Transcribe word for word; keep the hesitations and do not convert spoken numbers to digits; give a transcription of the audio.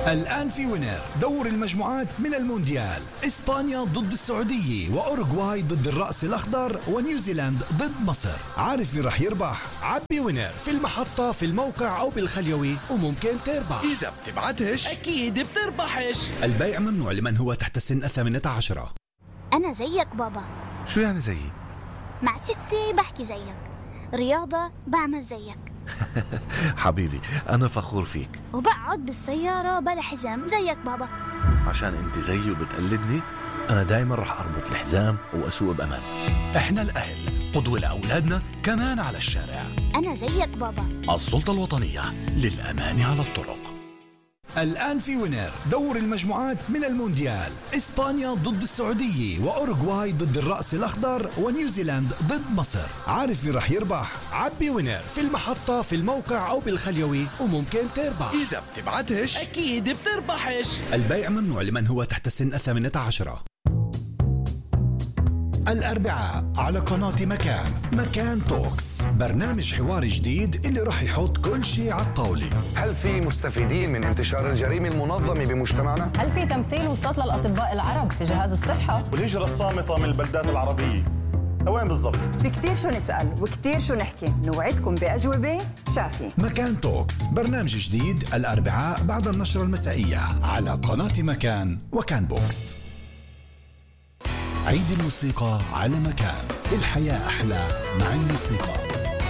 الآن في وينر دور المجموعات من المونديال. إسبانيا ضد السعودية، وأوروغواي ضد الرأس الأخضر، ونيوزيلاند ضد مصر. عارف مين رح يربح؟ عبي وينر في المحطة، في الموقع أو بالخليوي، وممكن تربح. إذا بتبعتش أكيد بتربحش. البيع ممنوع لمن هو تحت سن الثامنة عشرة. أنا زيك بابا. شو يعني زيي؟ مع ستي بحكي زيك، رياضة بعمل زيك. حبيبي أنا فخور فيك. وبقعد بالسيارة بلا حزام زيك بابا. عشان أنت زيي وبتقلدني، أنا دايما رح أربط الحزام وأسوق بأمان. إحنا الأهل قدوة لأولادنا كمان على الشارع. أنا زيك بابا. السلطة الوطنية للأمان على الطرق. الآن في وينر دور المجموعات من المونديال. إسبانيا ضد السعودية، وأوروغواي ضد الرأس الأخضر، ونيوزيلاند ضد مصر. عارف مين رح يربح؟ عبي وينر في المحطة، في الموقع أو بالخليوي، وممكن تربح. إذا بتبعتش أكيد بتربحش. البيع ممنوع لمن هو تحت سن الثامنة عشرة. الأربعاء على قناة مكان، مكان توكس، برنامج حواري جديد اللي رح يحط كل شيء على الطاولة. هل في مستفيدين من انتشار الجريمة المنظمة بمجتمعنا؟ هل في تمثيل وصلت للأطباء العرب في جهاز الصحة؟ والهجرة الصامتة من البلدات العربية لوين بالضبط؟ في كتير شو نسأل وكتير شو نحكي، نوعدكم بأجوبة شافية. مكان توكس، برنامج جديد الأربعاء بعد النشرة المسائية على قناة مكان وكان بوكس. عيد الموسيقى على مكان، الحياة أحلى مع الموسيقى.